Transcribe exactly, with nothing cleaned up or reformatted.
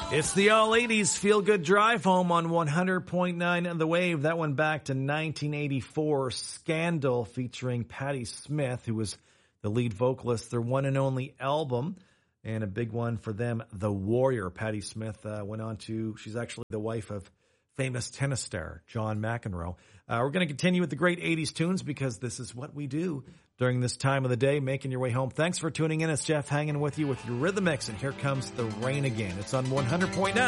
It's the all eighties feel-good drive home on one hundred point nine The Wave. That one back to nineteen eighty-four, Scandal, featuring Patti Smith, who was the lead vocalist, their one and only album, and a big one for them, The Warrior. Patti Smith uh, went on to, she's actually the wife of famous tennis star John McEnroe. Uh, we're going to continue with the great eighties tunes because this is what we do during this time of the day, making your way home. Thanks for tuning in. It's Jeff hanging with you with your Rhythm Mix, and here comes the rain again. It's on one hundred point nine